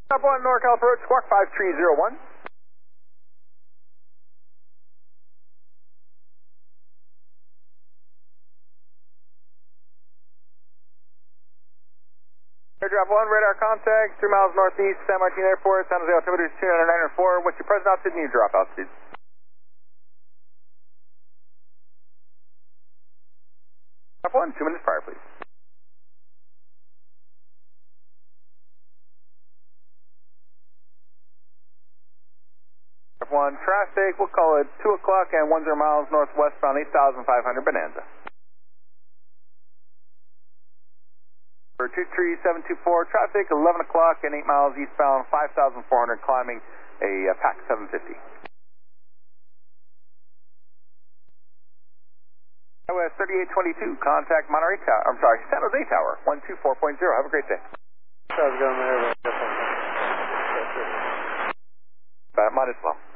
Top 1 NorCal Approach, Squawk 5301. Airdraft 1, radar contact, 3 miles northeast, San Martin Airport, San Jose altimeter is 294. What's your present altitude and your drop altitude? Top 1, 2 minutes prior, please. Top 1, traffic, we'll call it 2 o'clock and 10 miles northwestbound, 8,500 Bonanza. For 23724, traffic, 11 o'clock and 8 miles eastbound, 5,400 climbing a PAC 750. OS 3822, contact Monterey Tower, I'm sorry, San Jose Tower, 124.0. Have a great day. How's it going there? Might as well.